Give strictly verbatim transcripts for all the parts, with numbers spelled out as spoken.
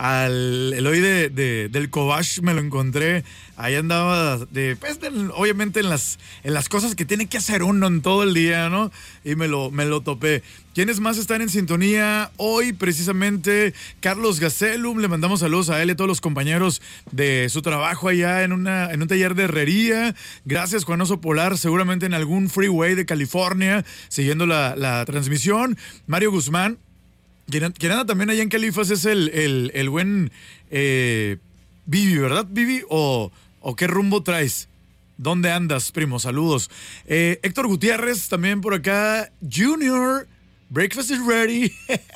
al Eloy de, de, del Cobach, me lo encontré. Ahí andaba, de, pues, de, obviamente en las, en las cosas que tiene que hacer uno en todo el día, ¿no? Y me lo, me lo topé. ¿Quiénes más están en sintonía hoy? Precisamente Carlos Gacelum, le mandamos saludos a él y a todos los compañeros de su trabajo allá en, una, en un taller de herrería. Gracias, Juan Oso Polar, seguramente en algún freeway de California, siguiendo la, la transmisión. Mario Guzmán, quien, quien anda también allá en Califas, es el, el, el buen eh, Vivi, ¿verdad, Vivi? ¿O, o qué rumbo traes? ¿Dónde andas, primo? Saludos. Eh, Héctor Gutiérrez, también por acá. Junior, breakfast is ready.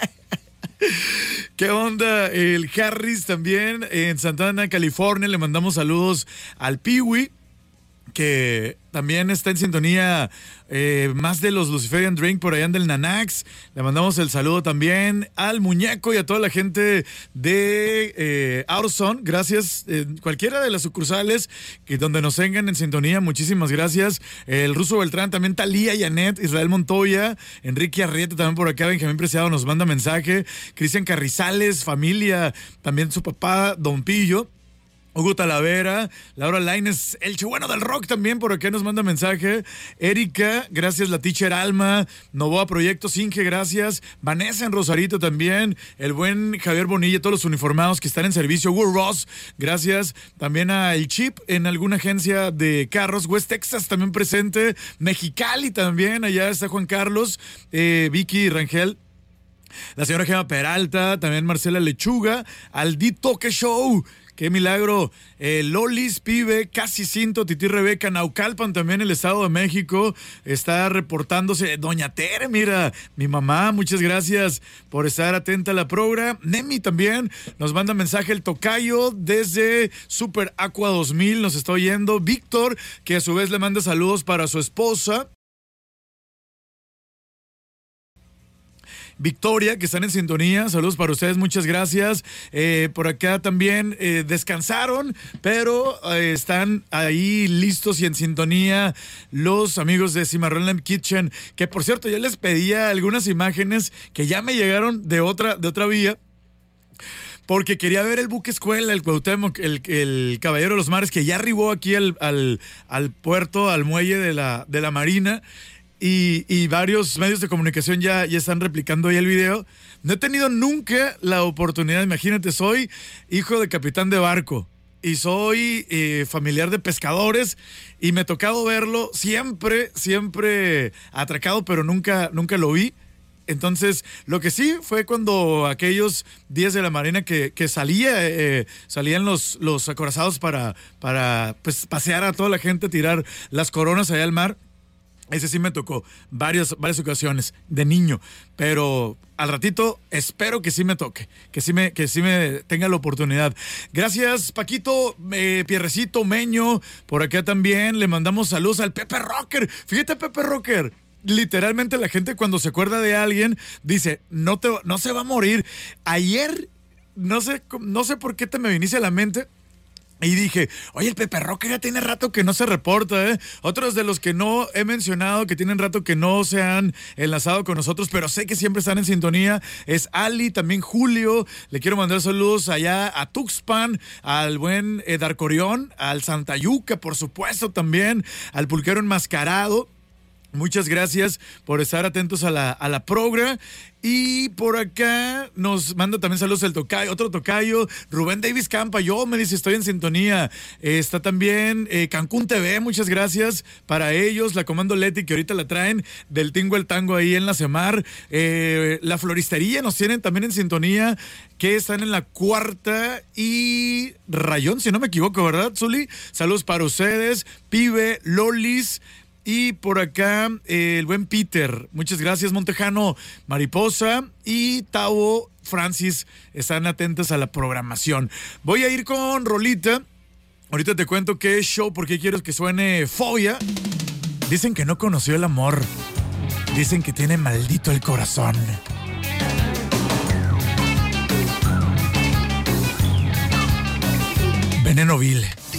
¿Qué onda? El Harris también en Santana, California. Le mandamos saludos al Piwi, que también está en sintonía eh, más de los Luciferian Drink por allá del Nanax. Le mandamos el saludo también al Muñeco y a toda la gente de eh, Aurzone. Gracias, eh, cualquiera de las sucursales que donde nos tengan en sintonía, muchísimas gracias. El Ruso Beltrán, también Talía, Yanet, Israel Montoya, Enrique Arrieta también por acá, Benjamín Preciado nos manda mensaje, Cristian Carrizales, familia, también su papá, Don Pillo, Hugo Talavera, Laura Lainez, el chihuano del rock también por acá nos manda mensaje. Erika, gracias, la teacher Alma, Novoa Proyectos, Inge, gracias. Vanessa en Rosarito también, el buen Javier Bonilla, todos los uniformados que están en servicio. Hugo Ross, gracias. También a El Chip en alguna agencia de carros. West Texas también presente. Mexicali también, allá está Juan Carlos, eh, Vicky Rangel. La señora Gema Peralta, también Marcela Lechuga, Aldi Toque Show. ¡Qué milagro! Eh, Lolis, Pibe, Casi Cinto, Titi Rebeca, Naucalpan también, el Estado de México, está reportándose. Doña Tere, mira, mi mamá, muchas gracias por estar atenta a la progra. Nemi también nos manda mensaje, el Tocayo desde Super Aqua dos mil, nos está oyendo. Víctor, que a su vez le manda saludos para su esposa Victoria, que están en sintonía, saludos para ustedes, muchas gracias. Eh, por acá también eh, descansaron, pero eh, están ahí listos y en sintonía los amigos de Cimarrón Kitchen, que por cierto ya les pedía algunas imágenes que ya me llegaron de otra, de otra vía, porque quería ver el buque escuela, el Cuauhtémoc, el, el Caballero de los Mares, que ya arribó aquí al, al, al puerto, al muelle de la, de la Marina. Y, y varios medios de comunicación ya, ya están replicando ahí el video. No he tenido nunca la oportunidad, imagínate, soy hijo de capitán de barco y soy eh, familiar de pescadores y me ha tocado verlo siempre, siempre atracado, pero nunca, nunca lo vi. Entonces, lo que sí fue cuando aquellos días de la Marina que, que salía, eh, salían los, los acorazados para, para pues, pasear a toda la gente, tirar las coronas allá al mar. Ese sí me tocó varias, varias ocasiones de niño, pero al ratito espero que sí me toque, que sí me, que sí me tenga la oportunidad. Gracias, Paquito, eh, Pierrecito, Meño, por acá también le mandamos saludos al Pepe Rocker. Fíjate, Pepe Rocker, literalmente la gente cuando se acuerda de alguien dice, no, te, no se va a morir. Ayer, no sé, no sé por qué te me viniste a la mente. Y dije, oye, el Pepe Rocker ya tiene rato que no se reporta, ¿eh? Otros de los que no he mencionado, que tienen rato que no se han enlazado con nosotros, pero sé que siempre están en sintonía, es Ali, también Julio. Le quiero mandar saludos allá a Tuxpan, al buen eh, Darcorión, al Santayuca, por supuesto, también, al Pulquero Enmascarado. Muchas gracias por estar atentos a la, a la progra. Y por acá nos manda también saludos el tocayo, otro tocayo, Rubén Davis Campa. Yo me dice, estoy en sintonía. Eh, está también eh, Cancún T V, muchas gracias para ellos. La Comando Leti, que ahorita la traen del Tingo el Tango ahí en la Semar. Eh, la Floristería nos tienen también en sintonía, que están en la Cuarta y Rayón, si no me equivoco, ¿verdad, Zuli? Saludos para ustedes, Pibe, Lolis. Y por acá, eh, el buen Peter, muchas gracias, Montejano, Mariposa y Tavo Francis, están atentos a la programación. Voy a ir con rolita, ahorita te cuento qué es show, porque quiero que suene Fobia. Dicen que no conoció el amor, dicen que tiene maldito el corazón. Veneno Vil.